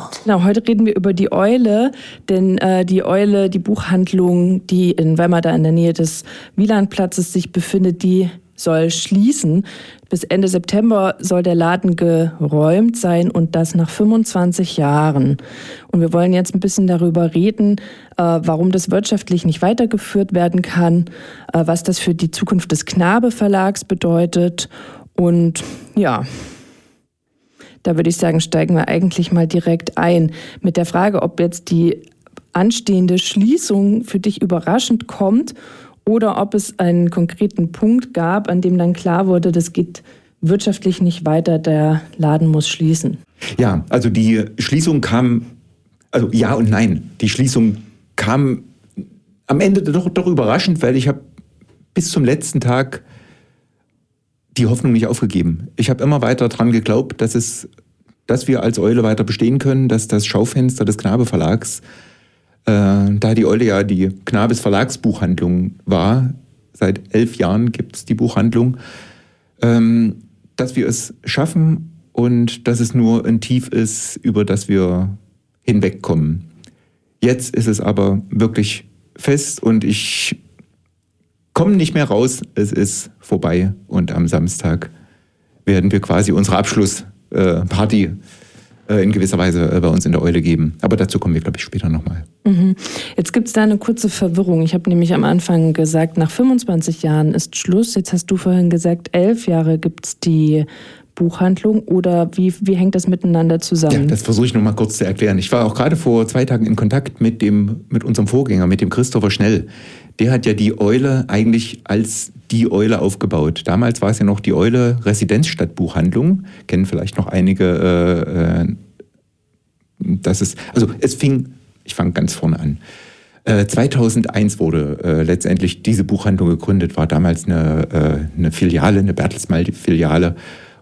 Genau, heute reden wir über die Eule, denn die Eule, die Buchhandlung, die in Weimar da in der Nähe des Wielandplatzes sich befindet, die soll schließen. Bis Ende September soll der Laden geräumt sein und das nach 25 Jahren. Und wir wollen jetzt ein bisschen darüber reden, warum das wirtschaftlich nicht weitergeführt werden kann, was das für die Zukunft des Knabe Verlags bedeutet. Und ja, da würde ich sagen, steigen wir eigentlich mal direkt ein mit der Frage, ob jetzt die anstehende Schließung für dich überraschend kommt oder ob es einen konkreten Punkt gab, an dem dann klar wurde, das geht wirtschaftlich nicht weiter, der Laden muss schließen. Ja, also die Schließung kam, also ja und nein. Die Schließung kam am Ende doch überraschend, weil ich habe bis zum letzten Tag die Hoffnung nicht aufgegeben. Ich habe immer weiter dran geglaubt, dass wir als Eule weiter bestehen können, dass das Schaufenster des Knabe Verlags, da die Eule ja die Knabes Verlagsbuchhandlung war, seit 11 Jahren gibt es die Buchhandlung, dass wir es schaffen und dass es nur ein Tief ist, über das wir hinwegkommen. Jetzt ist es aber wirklich fest und ich komme nicht mehr raus. Es ist vorbei und am Samstag werden wir quasi unsere Abschlussparty in gewisser Weise bei uns in der Eule geben. Aber dazu kommen wir, glaube ich, später nochmal. Jetzt gibt es da eine kurze Verwirrung. Ich habe nämlich am Anfang gesagt, nach 25 Jahren ist Schluss. Jetzt hast du vorhin gesagt, 11 Jahre gibt es die Buchhandlung. Oder wie hängt das miteinander zusammen? Ja, das versuche ich nochmal kurz zu erklären. Ich war auch gerade vor 2 Tagen in Kontakt mit unserem Vorgänger, mit dem Christopher Schnell. Der hat ja die Eule eigentlich als die Eule aufgebaut. Damals war es ja noch die Eule Residenzstadtbuchhandlung. Kennen vielleicht noch einige. Ich fange ganz vorne an. 2001 wurde letztendlich diese Buchhandlung gegründet, war damals eine Filiale, eine Bertelsmann-Filiale